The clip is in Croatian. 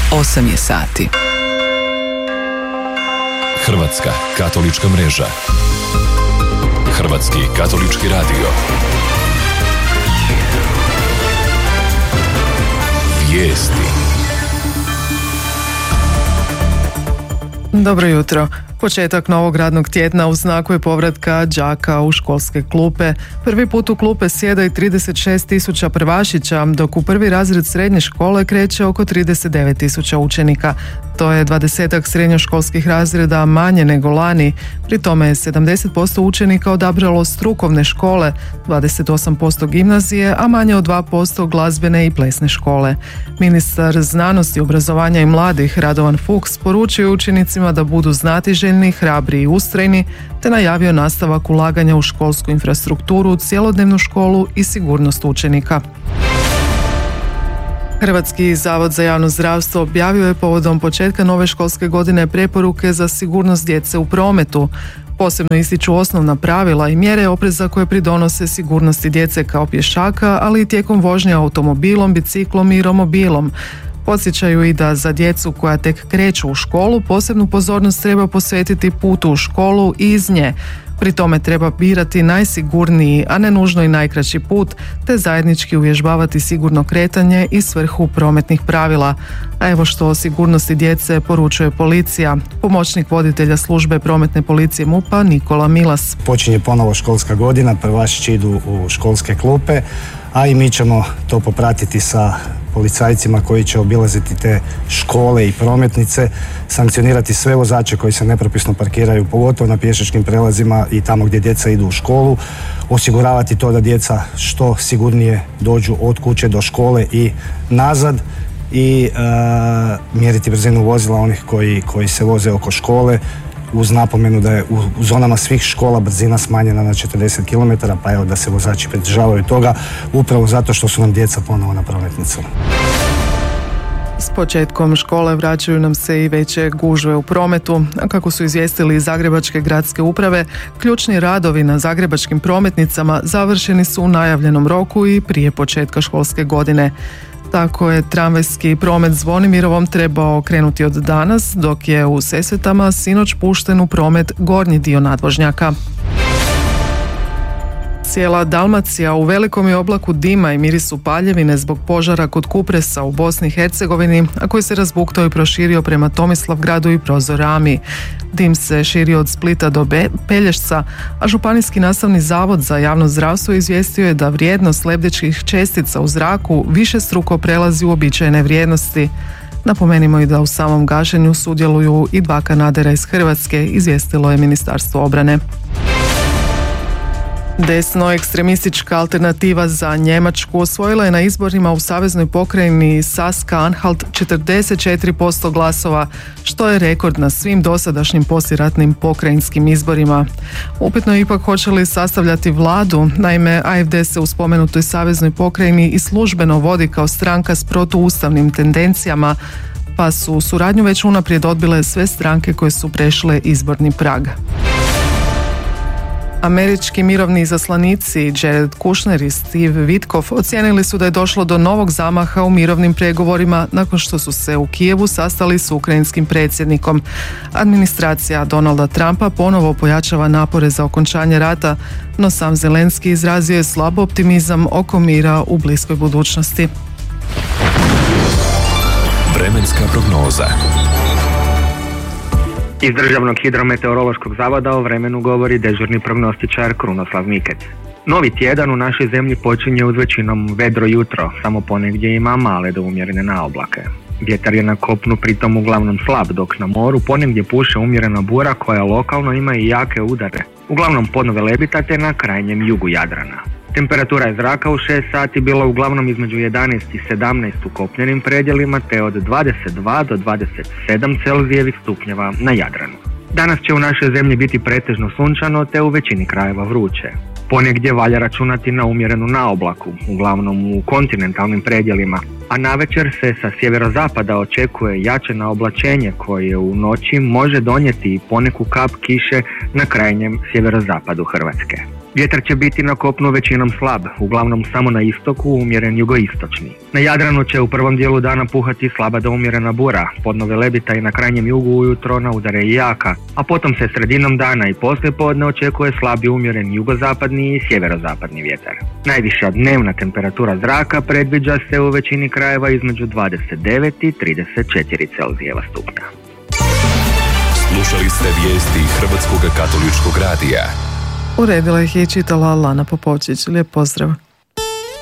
8 je sati. Hrvatska katolička mreža. Hrvatski katolički radio. Vijesti. Dobro jutro. Početak novog radnog tjedna u znaku je povratka đaka u školske klupe. Prvi put u klupe sjeda i 36.000 prvašića, dok u prvi razred srednje škole kreće oko 39.000 učenika. To je 20-ak srednjoškolskih razreda manje nego lani. Pri tome je 70% učenika odabralo strukovne škole, 28% gimnazije, a manje od 2% glazbene i plesne škole. Ministar znanosti, obrazovanja i mladih Radovan Fuchs poručio učenicima da budu znatiželjni, hrabri i ustrajni, te najavio nastavak ulaganja u školsku infrastrukturu, cjelodnevnu školu i sigurnost učenika. Hrvatski zavod za javno zdravstvo objavio je povodom početka nove školske godine preporuke za sigurnost djece u prometu. Posebno ističu osnovna pravila i mjere opreza koje pridonose sigurnosti djece kao pješaka, ali i tijekom vožnje automobilom, biciklom i romobilom. Podsjećaju i da za djecu koja tek kreću u školu posebnu pozornost treba posvetiti putu u školu i iz nje. Pri tome treba birati najsigurniji, a ne nužno i najkraći put, te zajednički uvježbavati sigurno kretanje i svrhu prometnih pravila. A evo što o sigurnosti djece poručuje policija. Pomoćnik voditelja službe prometne policije MUP-a Nikola Milas. Počinje ponovo školska godina, prvašići idu u školske klupe, a i mi ćemo to popratiti sa policajcima koji će obilaziti te škole i prometnice, sankcionirati sve vozače koji se nepropisno parkiraju, pogotovo na pješačkim prelazima i tamo gdje djeca idu u školu, osiguravati to da djeca što sigurnije dođu od kuće do škole i nazad i mjeriti brzinu vozila onih koji se voze oko škole, uz napomenu da je u zonama svih škola brzina smanjena na 40 km, pa evo da se vozači pridržavaju toga, upravo zato što su nam djeca ponovo na prometnicama. S početkom škole vraćaju nam se i veće gužve u prometu, a kako su izvijestili iz Zagrebačke gradske uprave, ključni radovi na zagrebačkim prometnicama završeni su u najavljenom roku i prije početka školske godine. Tako je tramvajski promet Zvonimirovom trebao krenuti od danas, dok je u Sesvetama sinoć pušten u promet gornji dio nadvožnjaka. Cijela Dalmacija u velikom je oblaku dima i mirisu paljevine zbog požara kod Kupresa u Bosni i Hercegovini, a koji se razbuktao i proširio prema Tomislavgradu i Prozorami. Dim se širio od Splita do Pelješca, a Županijski nastavni zavod za javno zdravstvo izvijestio je da vrijednost lebdećih čestica u zraku višestruko prelazi uobičajene vrijednosti. Napomenimo i da u samom gašenju sudjeluju i 2 kanadera iz Hrvatske, izvijestilo je Ministarstvo obrane. Desno ekstremistička alternativa za Njemačku osvojila je na izborima u saveznoj pokrajini Saska-Anhalt 44% glasova, što je rekord na svim dosadašnjim poslijeratnim pokrajinskim izborima. Upitno je ipak hoće li sastavljati vladu, naime AfD se u spomenutoj saveznoj pokrajini i službeno vodi kao stranka s protuustavnim tendencijama, pa su suradnju već unaprijed odbile sve stranke koje su prešle izborni prag. Američki mirovni izaslanici Jared Kushner i Steve Witkoff ocijenili su da je došlo do novog zamaha u mirovnim pregovorima nakon što su se u Kijevu sastali s ukrajinskim predsjednikom. Administracija Donalda Trumpa ponovo pojačava napore za okončanje rata, no sam Zelenski izrazio je slab optimizam oko mira u bliskoj budućnosti. Vremenska prognoza. Iz Državnog hidrometeorološkog zavoda o vremenu govori dežurni prognostičar Krunoslav Mikec. Novi tjedan u našoj zemlji počinje uz većinom vedro jutro, samo ponegdje ima male do umjerene naoblake. Vjetar je na kopnu pritom uglavnom slab, dok na moru ponegdje puše umjerena bura koja lokalno ima i jake udare, uglavnom podnove lebita te na krajnjem jugu Jadrana. Temperatura je zraka u 6 sati bila uglavnom između 11 i 17 u kopnenim predjelima te od 22 do 27 celzijevih stupnjeva na Jadranu. Danas će u našoj zemlji biti pretežno sunčano te u većini krajeva vruće. Ponegdje valja računati na umjerenu naoblaku, uglavnom u kontinentalnim predjelima, a navečer se sa sjeverozapada očekuje jače naoblačenje koje u noći može donijeti i poneku kap kiše na krajnjem sjeverozapadu Hrvatske. Vjetar će biti na kopnu većinom slab, uglavnom samo na istoku, umjeren jugoistočni. Na Jadranu će u prvom dijelu dana puhati slaba do umjerena bura, podno velebita i na krajnjem jugu ujutro na udare i jaka, a potom se sredinom dana i poslije podne očekuje slabi umjeren jugozapadni i sjeverozapadni vjetar. Najviša dnevna temperatura zraka predviđa se u većini krajeva između 29 i 34 Celzijeva stupnja. Slušali ste vijesti Hrvatskog katoličkog radija. Uredila ih je i čitala Lana Popovčić. Lijep pozdrav.